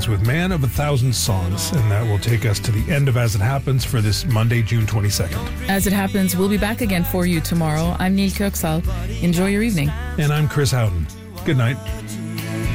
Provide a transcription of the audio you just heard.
Happens with Man of a Thousand Songs, and that will take us to the end of As It Happens for this Monday, June 22nd. As It Happens, we'll be back again for you tomorrow. I'm Neil Kirksall. Enjoy your evening. And I'm Chris Howden. Good night.